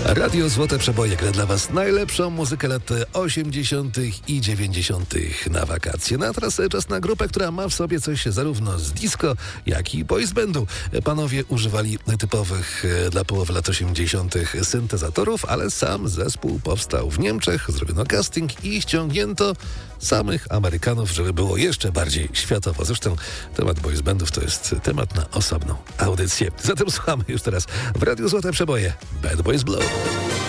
Radio Złote Przeboje gra dla Was najlepszą muzykę lat 80. i 90. na wakacje. No a teraz czas na grupę, która ma w sobie coś zarówno z disco, jak i boys bandu. Panowie używali typowych dla połowy lat 80. syntezatorów, ale sam zespół powstał w Niemczech, zrobiono casting i ściągnięto samych Amerykanów, żeby było jeszcze bardziej światowo. Zresztą temat boys bandów to jest temat na osobną audycję. Zatem słuchamy już teraz w Radiu Złote Przeboje Bad Boys Blow.